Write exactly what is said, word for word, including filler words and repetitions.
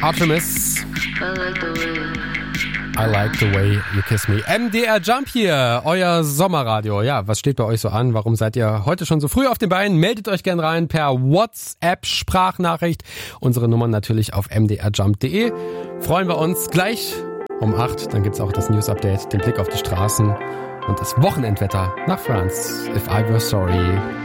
Artemis. I like the way you kiss me. M D R Jump hier, euer Sommerradio. Ja, was steht bei euch so an? Warum seid ihr heute schon so früh auf den Beinen? Meldet euch gern rein per WhatsApp-Sprachnachricht. Unsere Nummer natürlich auf m d r jump punkt d e. Freuen wir uns gleich um acht. Dann gibt's auch das News-Update, den Blick auf die Straßen und das Wochenendwetter nach France. If I Were Sorry.